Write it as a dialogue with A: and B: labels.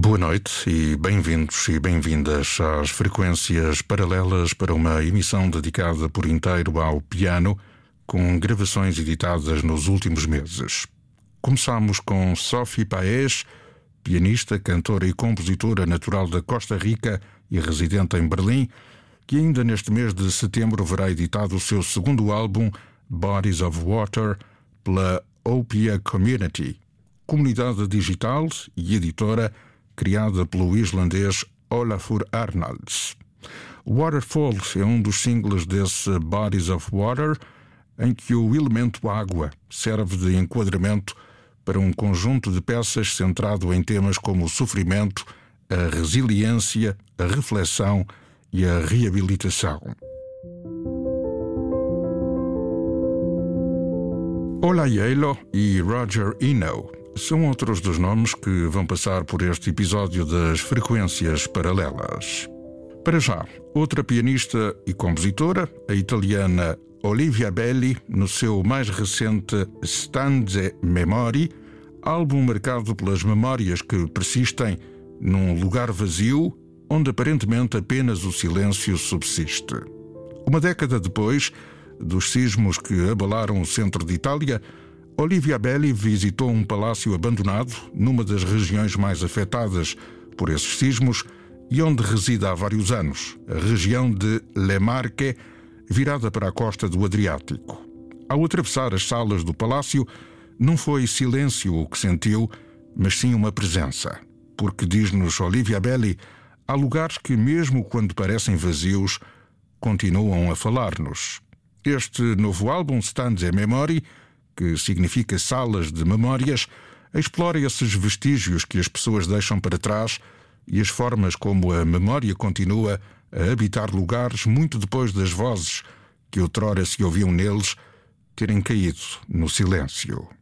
A: Boa noite e bem-vindos e bem-vindas às Frequências Paralelas para uma emissão dedicada por inteiro ao piano, com gravações editadas nos últimos meses. Começamos com Sophie Paez, pianista, cantora e compositora natural da Costa Rica e residente em Berlim, que ainda neste mês de setembro verá editado o seu segundo álbum, Bodies of Water, pela Opia Community, comunidade digital e editora criada pelo islandês Olafur Arnalds. Waterfall é um dos singles desse Bodies of Water, em que o elemento água serve de enquadramento para um conjunto de peças centrado em temas como o sofrimento, a resiliência, a reflexão e a reabilitação. Ola Yelo e Roger Eno são outros dos nomes que vão passar por este episódio das Frequências Paralelas. Para já, outra pianista e compositora, a italiana Olivia Belli, no seu mais recente Stanze Memori, álbum marcado pelas memórias que persistem num lugar vazio onde aparentemente apenas o silêncio subsiste. Uma década depois dos sismos que abalaram o centro de Itália, Olivia Belli visitou um palácio abandonado numa das regiões mais afetadas por esses sismos e onde reside há vários anos, a região de Le Marche, virada para a costa do Adriático. Ao atravessar as salas do palácio, não foi silêncio o que sentiu, mas sim uma presença. Porque, diz-nos Olivia Belli, há lugares que, mesmo quando parecem vazios, continuam a falar-nos. Este novo álbum, Stanze Memori, que significa salas de memórias, explora esses vestígios que as pessoas deixam para trás e as formas como a memória continua a habitar lugares muito depois das vozes que outrora se ouviam neles terem caído no silêncio.